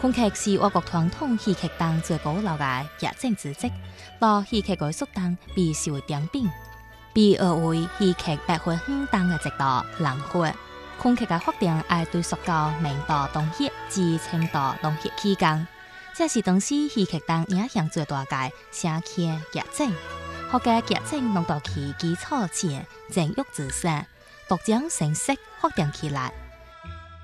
昆剧是我国传统戏剧中最古老的剧种之一，老戏剧艺术中被视为顶品，被誉为戏剧百花园中的一道蓝花。昆剧的发展要追溯到明代东叶至清代东叶期间，这是当时戏剧中影响最大的声曲剧种。各个剧种拢到其基础前，前育自身，独将成色发展起来。